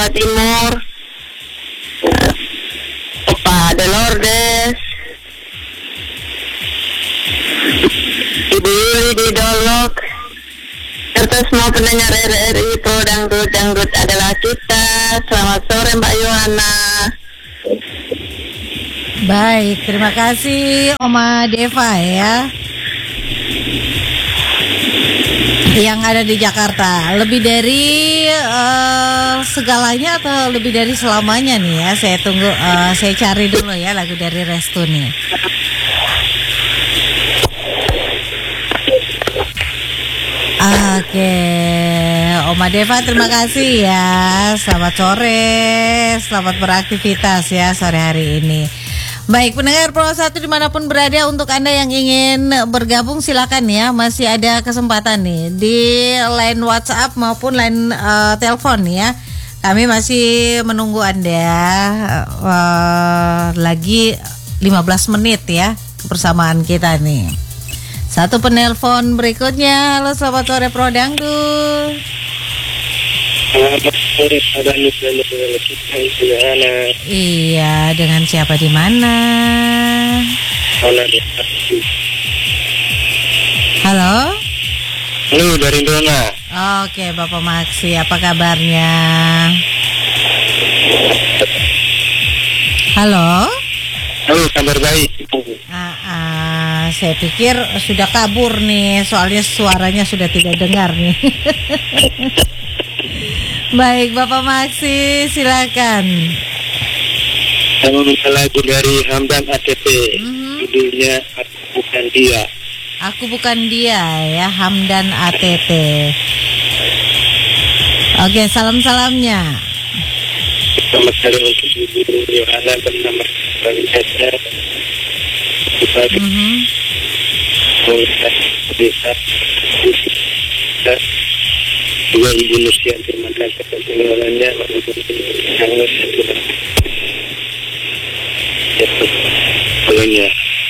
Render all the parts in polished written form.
Timur, Opa Delordes, Ibu Yuli di Dolok, serta semua pendengar RRI Pro Dangdut adalah kita. Selamat sore Mbak Yohana. Baik, terima kasih Oma Deva ya, yang ada di Jakarta. Lebih dari segalanya atau lebih dari selamanya nih ya. Saya tunggu, saya cari dulu ya lagu dari Restu nih. Oke, Oma Deva terima kasih ya. Selamat sore, selamat beraktivitas ya sore hari ini. Baik, pendengar Pro 1 dimanapun berada, untuk Anda yang ingin bergabung silakan ya, masih ada kesempatan nih di line WhatsApp maupun line telepon ya. Kami masih menunggu Anda lagi 15 menit ya kebersamaan kita nih. Satu penelpon berikutnya. Halo, selamat sore Pro Dangdut. Selamat sore, ada Iya, dengan siapa di mana? Halo? Halo, dari Dona. Oke, Bapak Maksi, apa kabarnya? Halo? Halo, kabar baik. Saya pikir sudah kabur nih, soalnya suaranya sudah tidak dengar nih. Baik, Bapak Maksi, silakan. Saya meminta lagu dari Hamdan ATP, judulnya Aku Bukan Dia. Aku Bukan Dia ya, Hamdan ATP. Oke, salam-salamnya. Selamat sore untuk Ibu Yohana bersama Bagi Esther. Desa juga Ibu Nusia, terima kasih atas pengelolannya. Pokoknya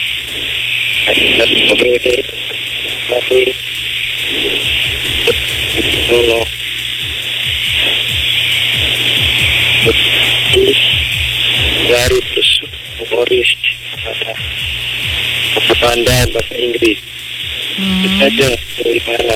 dari Boris pandai bahasa Inggris. Kita aja dari mana?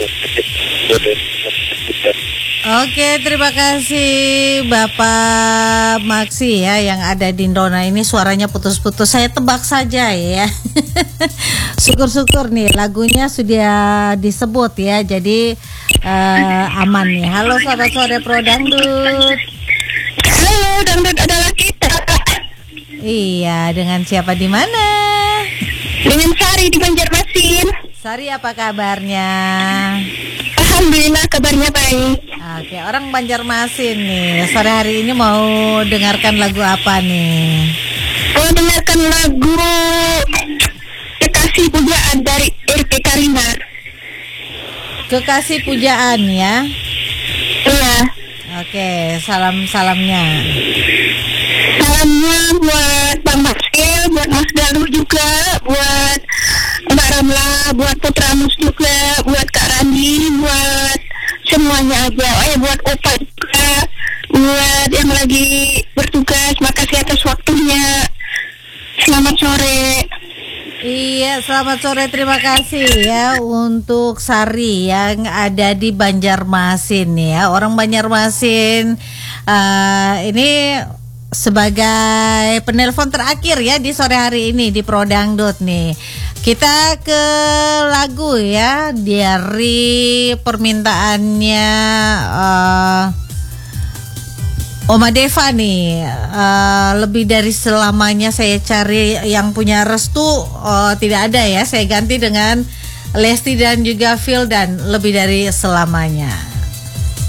Oke, terima kasih Bapak Maksi ya, yang ada di Ndona. Ini suaranya putus-putus. Saya tebak saja ya. Syukur-syukur nih lagunya sudah disebut ya, jadi aman nih. Halo, selamat sore Pro Dangdut. Halo, Dangdut adalah kita. Iya, dengan siapa di mana? Dengan Sari di Banjarmasin. Sari, apa kabarnya? Alhamdulillah, kabarnya baik. Oke, orang Banjarmasin nih. Sore hari ini mau dengarkan lagu apa nih? Mau dengarkan lagu Kekasih Pujaan dari RP Karina. Kekasih Pujaan ya. Iya. Oke, salamnya. Salamnya buat Bang Maxil, buat Mas Galuh juga, buat Mbak Ramla, buat Putra Mus juga, buat Kak Randi, buat semuanya aja. Buat Opa juga, buat yang lagi bertugas. Makasih atas waktunya. Selamat sore. Iya, selamat sore, terima kasih ya untuk Sari yang ada di Banjarmasin ya. Orang Banjarmasin ini sebagai penelpon terakhir ya di sore hari ini di Pro Dangdut nih. Kita ke lagu ya, dari permintaannya Oma Deva nih. Lebih dari selamanya saya cari yang punya Restu, tidak ada ya. Saya ganti dengan Lesti dan juga Phil dan lebih dari selamanya.